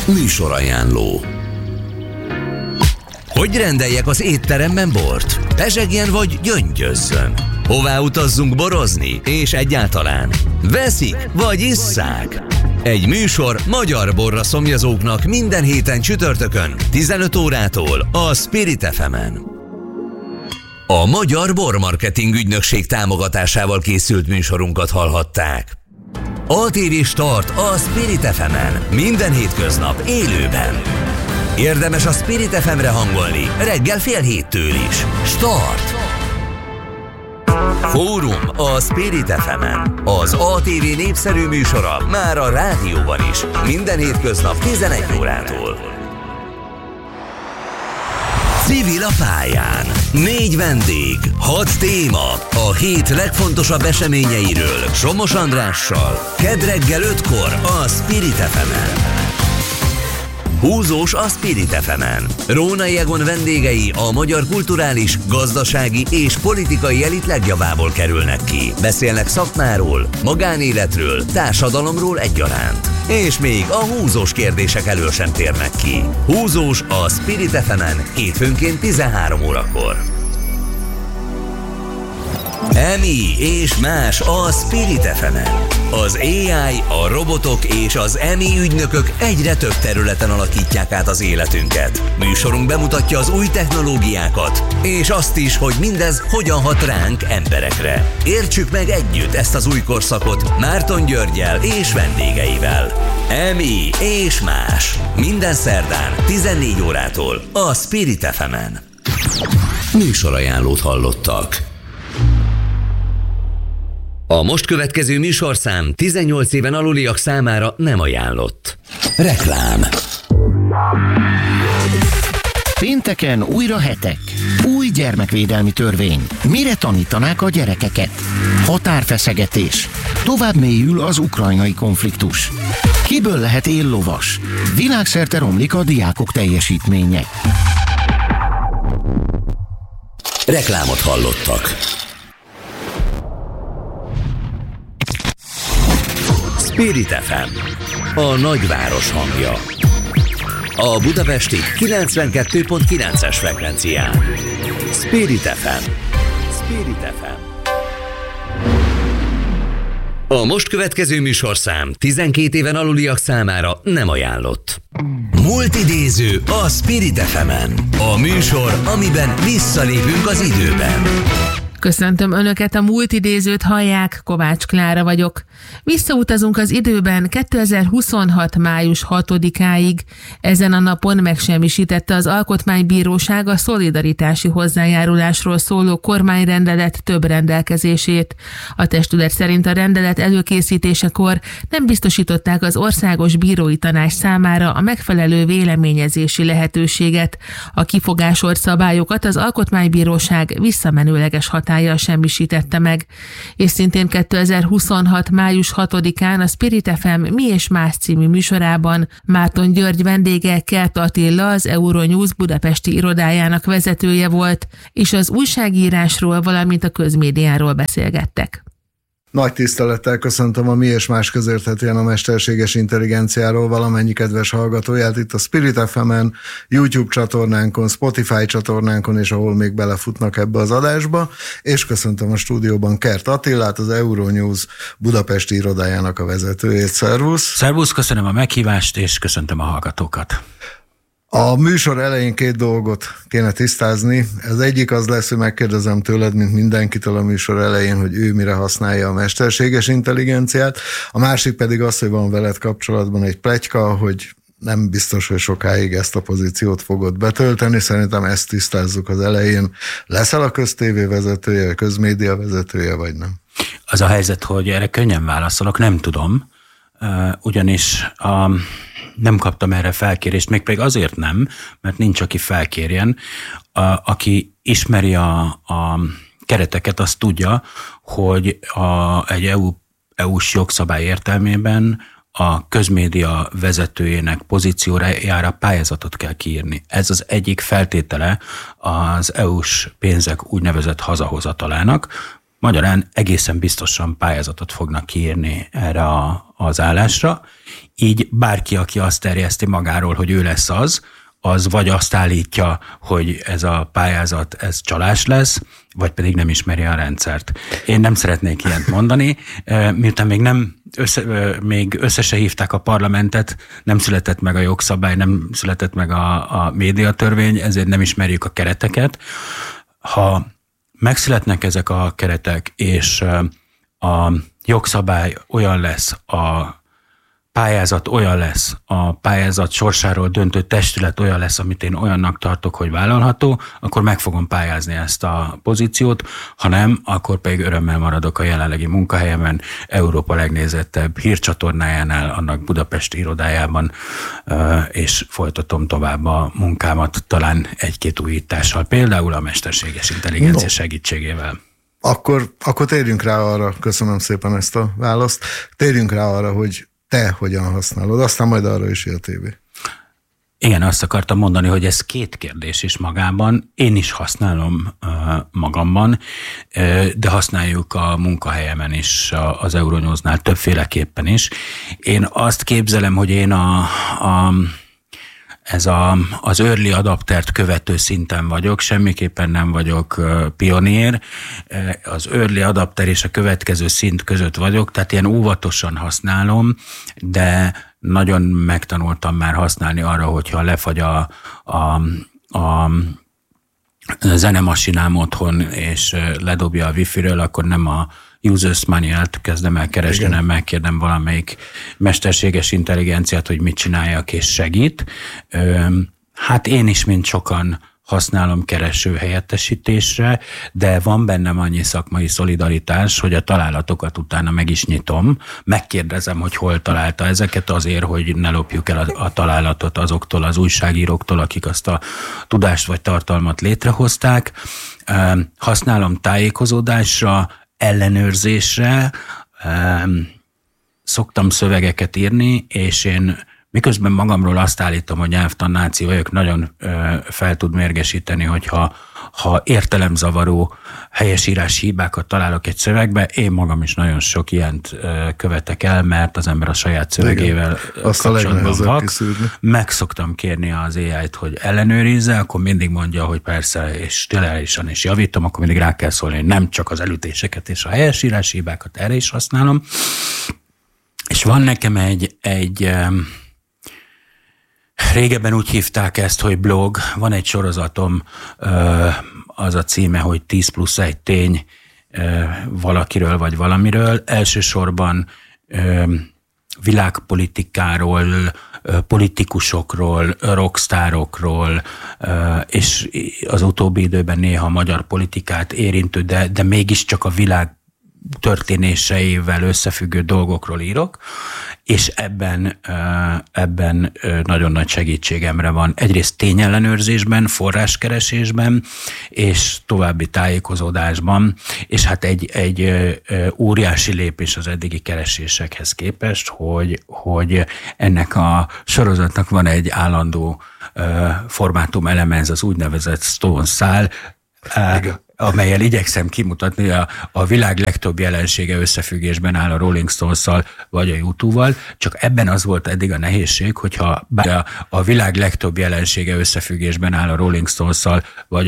Műsorajánló. Hogy rendeljek az étteremben bort? Pezsegjen vagy gyöngyözzön? Hová utazzunk borozni? És egyáltalán veszik vagy isszák? Egy műsor magyar borra szomjazóknak minden héten csütörtökön 15 órától a Spirit FM-en. A Magyar Bormarketing Ügynökség támogatásával készült műsorunkat hallhatták. ATV Start a Spirit FM-en minden hétköznap élőben. Érdemes a Spirit FM-re hangolni reggel 6:30 is. Start! Fórum a Spirit FM-en. Az ATV népszerű műsora már a rádióban is. Minden hétköznap 11 órától. Civil a pályán. 4 vendég, 6 téma. A hét legfontosabb eseményeiről Somos Andrással. Kedd reggel 5-kor a Spirit FM-en. Húzós a Spirit FM-en. Rónai Egon vendégei a magyar kulturális, gazdasági és politikai elit legjavából kerülnek ki. Beszélnek szakmáról, magánéletről, társadalomról egyaránt. És még a húzós kérdések elől sem térnek ki. Húzós a Spirit FM-en hétfőnként 13 órakor. EMI és más a Spirit FM-en. Az AI, a robotok és az EMI ügynökök egyre több területen alakítják át az életünket. Műsorunk bemutatja az új technológiákat, és azt is, hogy mindez hogyan hat ránk emberekre. Értsük meg együtt ezt az új korszakot Márton Györggyel és vendégeivel. EMI és más. Minden szerdán 14 órától a Spirit FM-en. Műsorajánlót hallottak. A most következő műsorszám 18 éven aluliak számára nem ajánlott. Reklám. Pénteken újra hetek. Új gyermekvédelmi törvény. Mire tanítanák a gyerekeket? Határfeszegetés. Tovább mélyül az ukrajnai konfliktus. Kiből lehet éllovas? Világszerte romlik a diákok teljesítménye. Reklámot hallottak. Spirit FM, a nagyváros hangja. A budapesti 92.9-es frekvencián. Spirit FM. Spirit FM. A most következő műsorszám 12 éven aluliak számára nem ajánlott. Múltidéző a Spirit FM-en. A műsor, amiben visszalépünk az időben. Köszöntöm Önöket, a múltidézőt hallják, Kovács Klára vagyok. Visszautazunk az időben 2026. május 6-áig. Ezen a napon megsemmisítette az Alkotmánybíróság a szolidaritási hozzájárulásról szóló kormányrendelet több rendelkezését. A testület szerint a rendelet előkészítésekor nem biztosították az Országos Bírói Tanács számára a megfelelő véleményezési lehetőséget. A kifogásolt szabályokat az Alkotmánybíróság visszamenőleges hatállyal semmisítette meg. És szintén 2026. május 6-án a Spirit FM Mi és Más című műsorában Márton György vendége Kert Attila, az Euronews budapesti irodájának vezetője volt, és az újságírásról, valamint a közmédiáról beszélgettek. Nagy tisztelettel köszöntöm a Mi és Más közérthetően a mesterséges intelligenciáról valamennyi kedves hallgatóját itt a Spirit FM-en, YouTube csatornánkon, Spotify csatornánkon, és ahol még belefutnak ebbe az adásba, és köszöntöm a stúdióban Kert Attilát, az Euronews budapesti irodájának a vezetőjét. Szervusz! Szervusz, köszönöm a meghívást, és köszöntöm a hallgatókat. A műsor elején 2 dolgot kéne tisztázni. Az egyik az lesz, hogy megkérdezem tőled, mint mindenkitől a műsor elején, hogy ő mire használja a mesterséges intelligenciát. A másik pedig az, hogy van veled kapcsolatban egy pletyka, hogy nem biztos, hogy sokáig ezt a pozíciót fogod betölteni. Szerintem ezt tisztázzuk az elején. Leszel a köztévé vezetője, a közmédia vezetője, vagy nem? Az a helyzet, hogy erre könnyen válaszolok, nem tudom, ugyanis nem kaptam erre felkérést, még pedig azért nem, mert nincs, aki felkérjen. Aki ismeri a kereteket, az tudja, hogy egy EU-s jogszabály értelmében a közmédia vezetőjének pozíciójára pályázatot kell kiírni. Ez az egyik feltétele az EU-s pénzek úgynevezett hazahozatalának. Magyarán egészen biztosan pályázatot fognak kiírni erre az állásra, így bárki, aki azt terjeszti magáról, hogy ő lesz az vagy azt állítja, hogy ez a pályázat, ez csalás lesz, vagy pedig nem ismeri a rendszert. Én nem szeretnék ilyet mondani, miután még össze se hívták a parlamentet, nem született meg a jogszabály, nem született meg a médiatörvény, ezért nem ismerjük a kereteket. Ha megszületnek ezek a keretek, és a jogszabály olyan lesz, a pályázat olyan lesz, a pályázat sorsáról döntő testület olyan lesz, amit én olyannak tartok, hogy vállalható, akkor meg fogom pályázni ezt a pozíciót, ha nem, akkor pedig örömmel maradok a jelenlegi munkahelyemen, Európa legnézettebb hírcsatornájánál, annak budapesti irodájában, és folytatom tovább a munkámat, talán egy-két újítással, például a mesterséges intelligencia segítségével. Akkor térjünk rá arra, köszönöm szépen ezt a választ, térjünk rá arra, hogy te hogyan használod, aztán majd arra is jön tévé. Igen, azt akartam mondani, hogy ez két kérdés is magában. Én is használom magamban, de használjuk a munkahelyemen is, az Euronewsnál többféleképpen is. Én azt képzelem, hogy én az early adaptert követő szinten vagyok, semmiképpen nem vagyok pionír, az early adapter és a következő szint között vagyok, tehát ilyen óvatosan használom, de nagyon megtanultam már használni arra, hogyha lefagy a zenemasinám otthon, és ledobja a wifi-ről, akkor nem a users manual-t kezdem el keresni, nem megkérdem valamelyik mesterséges intelligenciát, hogy mit csináljak, és segít. Hát én is, mint sokan használom kereső helyettesítésre, de van bennem annyi szakmai szolidaritás, hogy a találatokat utána meg is nyitom, megkérdezem, hogy hol találta ezeket azért, hogy ne lopjuk el a találatot azoktól az újságíróktól, akik azt a tudást vagy tartalmat létrehozták. Használom tájékozódásra, ellenőrzésre, szoktam szövegeket írni, és én miközben magamról azt állítom, hogy nyelvtannáci vagyok, nagyon fel tud mérgesíteni, hogyha értelemzavaró helyesírási hibákat találok egy szövegbe, én magam is nagyon sok ilyent követek el, mert az ember a saját szövegével kapcsolatban vak. Meg szoktam kérni az AI-t, hogy ellenőrizze, akkor mindig mondja, hogy persze, és ténylegesen is javítom, akkor mindig rá kell szólni, hogy nem csak az elütéseket és a helyesírási hibákat, erre is használom. És van nekem egy régebben úgy hívták ezt, hogy blog, van egy sorozatom, az a címe, hogy 10+1 tény valakiről vagy valamiről. Elsősorban világpolitikáról, politikusokról, rockstárokról, és az utóbbi időben néha magyar politikát érintő, de mégiscsak a világ történéseivel összefüggő dolgokról írok, és ebben nagyon nagy segítségemre van. Egyrészt tényellenőrzésben, forráskeresésben, és további tájékozódásban, és hát egy óriási lépés az eddigi keresésekhez képest, hogy ennek a sorozatnak van egy állandó formátum eleme, ez az úgynevezett Stone szál, amellyel igyekszem kimutatni, a világ legtöbb jelensége összefüggésben áll a Rolling Stones-szal vagy a U2-val, csak ebben az volt eddig a nehézség, hogyha a világ legtöbb jelensége összefüggésben áll a Rolling Stones-szal vagy